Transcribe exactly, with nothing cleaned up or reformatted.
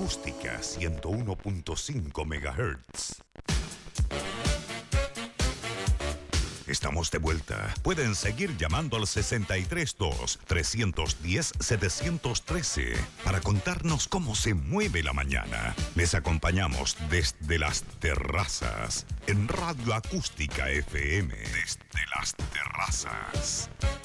Acústica ciento uno punto cinco megahertz. Estamos de vuelta. Pueden seguir llamando al sesenta y tres dos, trescientos diez, setecientos trece para contarnos cómo se mueve la mañana. Les acompañamos desde las terrazas en Radio Acústica F M. Desde las terrazas.